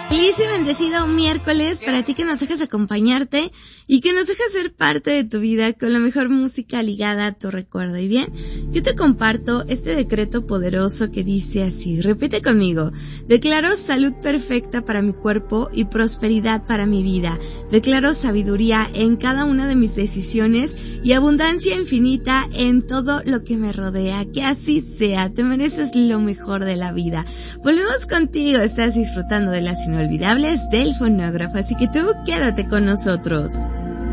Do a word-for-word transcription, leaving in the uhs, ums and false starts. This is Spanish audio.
Feliz y bendecido miércoles para ti que nos dejas acompañarte y que nos dejas ser parte de tu vida con la mejor música ligada a tu recuerdo. Y bien, yo te comparto este decreto poderoso que dice así, repite conmigo: declaro salud perfecta para mi cuerpo y prosperidad para mi vida. Declaro sabiduría en cada una de mis decisiones y abundancia infinita en todo lo que me rodea. Que así sea, te mereces lo mejor de la vida. Volvemos contigo, estás disfrutando de las inolvidables del fonógrafo, así que tú quédate con nosotros.